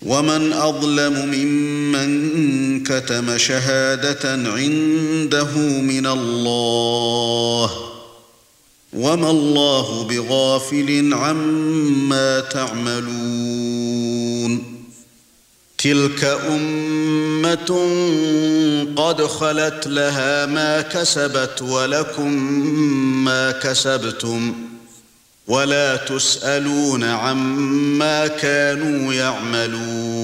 ومن أظلم ممن كتم شهادة عنده من الله وما الله بغافل عما تعملون تلك أمة قد خلت لها ما كسبت ولكم ما كسبتم ولا تسألون عما كانوا يعملون